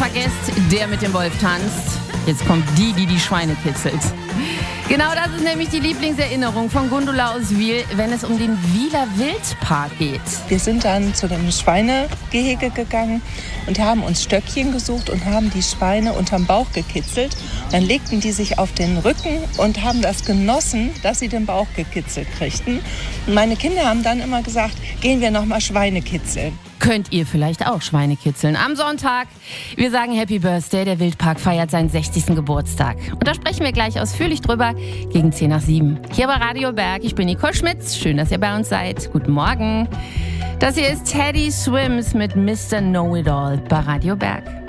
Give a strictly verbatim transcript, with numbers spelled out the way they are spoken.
vergesst, der mit dem Wolf tanzt. Jetzt kommt die, die die Schweine kitzelt. Genau das ist nämlich die Lieblingserinnerung von Gundula aus Wil, wenn es um den Wiler Wildpark geht. Wir sind dann zu dem Schweinegehege gegangen und haben uns Stöckchen gesucht und haben die Schweine unterm Bauch gekitzelt. Dann legten die sich auf den Rücken und haben das genossen, dass sie den Bauch gekitzelt kriegten. Und meine Kinder haben dann immer gesagt, gehen wir noch mal Schweine kitzeln. Könnt ihr vielleicht auch Schweine kitzeln am Sonntag. Wir sagen Happy Birthday, der Wildpark feiert seinen sechzigsten Geburtstag. Und da sprechen wir gleich ausführlich drüber gegen zehn nach sieben. Hier bei Radio Berg, ich bin Nicole Schmitz, schön, dass ihr bei uns seid. Guten Morgen. Das hier ist Teddy Swims mit Mister Know-It-All bei Radio Berg.